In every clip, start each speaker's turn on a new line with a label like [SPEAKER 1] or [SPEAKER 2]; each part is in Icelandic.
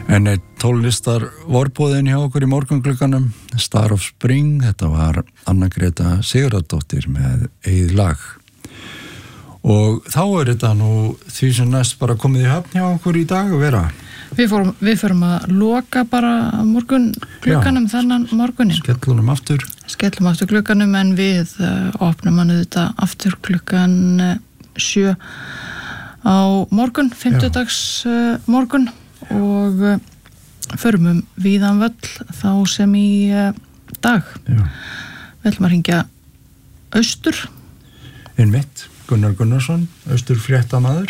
[SPEAKER 1] En tónlistar vorbúðin hjá okkur í morgunglugganum, Star of Spring, þetta var Anna Greta Sigurðardóttir með eigið lag. Og þá þetta nú því sem næst bara komið í höfn hjá okkur í dag að vera.
[SPEAKER 2] Við förum að loka bara morgunglugganum þennan morgunin.
[SPEAKER 1] Skellunum aftur
[SPEAKER 2] glugganum en við opnum hann auðvitað aftur klukkan 7 á morgun, 50-dags morgun og förum víðan völl þá sem í dag. Já. Við ætlum að hringja austur.
[SPEAKER 1] Einmitt, Gunnar Gunnarsson, austur fréttamaður,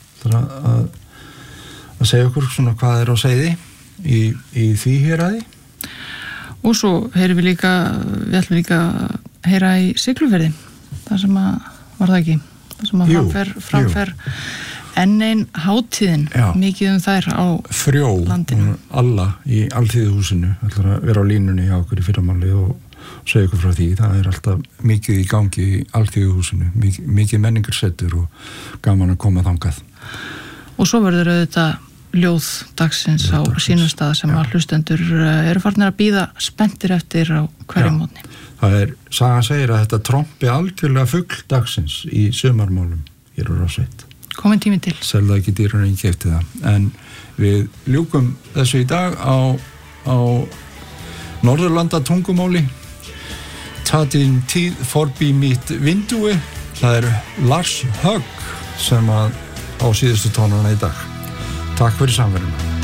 [SPEAKER 1] að segja okkur svona hvað á seiði í því héraði.
[SPEAKER 2] Og svo við ætlum líka að heyra í Siglufirði, það sem var það ekki, það sem framfer enn ein hátíðin, mikið þær á
[SPEAKER 1] Frjó,
[SPEAKER 2] landinu.
[SPEAKER 1] Alla í Alþýðuhúsinu, ætlar að vera á línunni hjá okkur í fyrramáli og segja okkur frá því. Það alltaf mikið í gangi í Alþýðuhúsinu, mikið menningarsettur og gaman að koma þangað.
[SPEAKER 2] Og svo verður auðvitað ljóð dagsins á sínum stað sem að hlustendur eru farnir að bíða spenntir eftir á hverjum mótni.
[SPEAKER 1] Það sagan segir að þetta trompi algjörlega fugl dagsins í sumarmálum hér á Rás-1.
[SPEAKER 2] Komin tími til.
[SPEAKER 1] Selða ekki dýrunni keypti það. En við ljúkum þessu í dag á Norðurlanda tungumáli. Tatin tíð forbi mitt vindúi. Það Lars Högg sem á síðustu tónuna í dag. Takk fyrir samverðina.